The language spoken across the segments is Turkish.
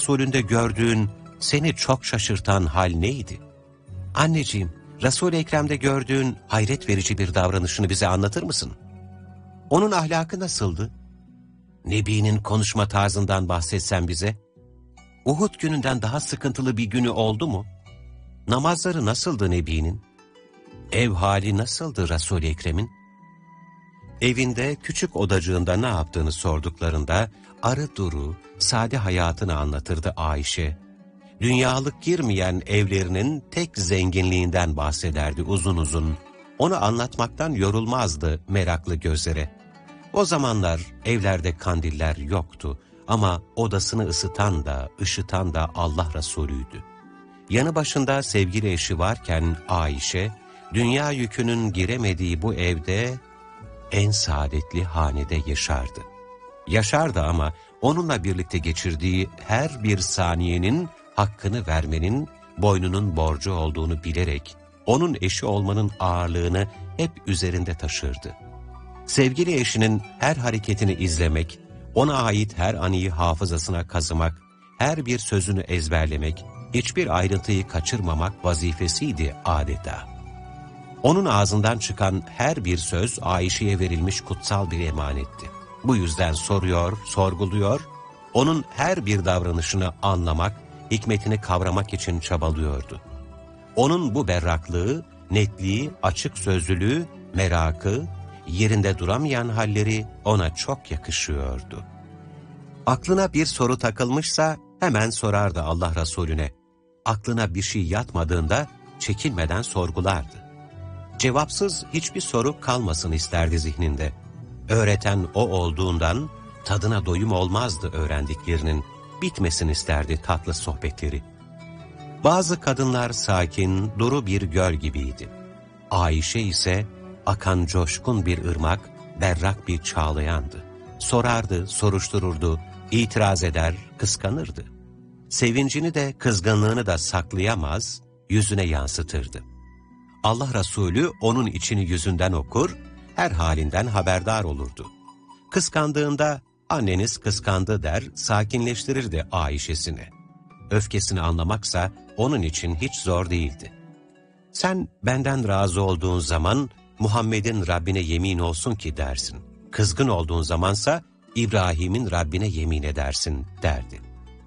Resulü'nde gördüğün, seni çok şaşırtan hal neydi? Anneciğim, Resul-i Ekrem'de gördüğün hayret verici bir davranışını bize anlatır mısın? Onun ahlakı nasıldı? Nebi'nin konuşma tarzından bahsetsen bize. Uhud gününden daha sıkıntılı bir günü oldu mu? Namazları nasıldı Nebi'nin? Ev hali nasıldı Resul-i Ekrem'in? Evinde küçük odacığında ne yaptığını sorduklarında arı duru, sade hayatını anlatırdı Ayşe. Dünyalık girmeyen evlerinin tek zenginliğinden bahsederdi uzun uzun. Onu anlatmaktan yorulmazdı meraklı gözlere. O zamanlar evlerde kandiller yoktu ama odasını ısıtan da, ışıtan da Allah Resulü'ydü. Yanı başında sevgili eşi varken Ayşe, dünya yükünün giremediği bu evde en saadetli hanede yaşardı. Yaşardı ama onunla birlikte geçirdiği her bir saniyenin hakkını vermenin boynunun borcu olduğunu bilerek onun eşi olmanın ağırlığını hep üzerinde taşırdı. Sevgili eşinin her hareketini izlemek, ona ait her anıyı hafızasına kazımak, her bir sözünü ezberlemek, hiçbir ayrıntıyı kaçırmamak vazifesiydi adeta. Onun ağzından çıkan her bir söz Ayşe'ye verilmiş kutsal bir emanetti. Bu yüzden soruyor, sorguluyor, onun her bir davranışını anlamak, hikmetini kavramak için çabalıyordu. Onun bu berraklığı, netliği, açık sözlülüğü, merakı, yerinde duramayan halleri ona çok yakışıyordu. Aklına bir soru takılmışsa hemen sorardı Allah Resulüne. Aklına bir şey yatmadığında çekinmeden sorgulardı. Cevapsız hiçbir soru kalmasın isterdi zihninde. Öğreten o olduğundan tadına doyum olmazdı öğrendiklerinin, bitmesin isterdi tatlı sohbetleri. Bazı kadınlar sakin, duru bir göl gibiydi. Ayşe ise akan coşkun bir ırmak, berrak bir çağlayandı. Sorardı, soruştururdu, itiraz eder, kıskanırdı. Sevincini de kızgınlığını da saklayamaz, yüzüne yansıtırdı. Allah Resulü onun içini yüzünden okur, her halinden haberdar olurdu. Kıskandığında anneniz kıskandı der, sakinleştirirdi Ayşe'sini. Öfkesini anlamaksa onun için hiç zor değildi. Sen benden razı olduğun zaman Muhammed'in Rabbine yemin olsun ki dersin. Kızgın olduğun zamansa İbrahim'in Rabbine yemin edersin derdi.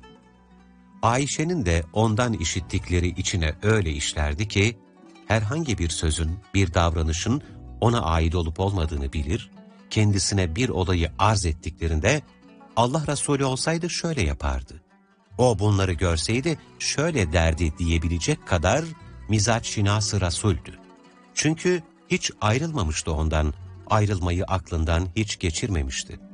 Ayşe'nin de ondan işittikleri içine öyle işlerdi ki, herhangi bir sözün, bir davranışın ona ait olup olmadığını bilir, kendisine bir olayı arz ettiklerinde, Allah Resulü olsaydı şöyle yapardı. O bunları görseydi şöyle derdi diyebilecek kadar mizaç-şinası Resul'dü. Çünkü hiç ayrılmamıştı ondan, ayrılmayı aklından hiç geçirmemişti.